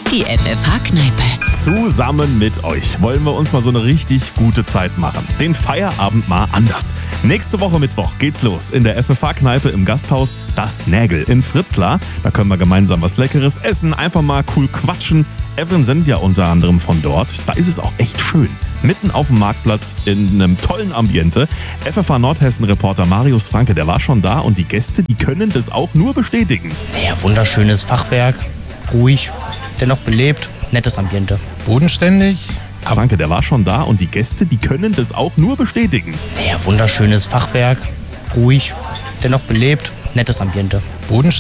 Die FFH-Kneipe. Zusammen mit euch wollen wir uns mal so eine richtig gute Zeit machen. Den Feierabend mal anders. Nächste Woche Mittwoch geht's los in der FFH-Kneipe im Gasthaus Das Nägel in Fritzlar. Da können wir gemeinsam was Leckeres essen, einfach mal cool quatschen. Evan sendet ja unter anderem von dort. Da ist es auch echt schön. Mitten auf dem Marktplatz in einem tollen Ambiente. FFH Nordhessen-Reporter Marius Franke, der war schon da und die Gäste, die können das auch nur bestätigen. Ja, wunderschönes Fachwerk, ruhig, dennoch belebt, nettes Ambiente. Bodenständig. Franke, der war schon da und die Gäste, die können das auch nur bestätigen. Ja, wunderschönes Fachwerk, ruhig, dennoch belebt, nettes Ambiente. Bodenständig.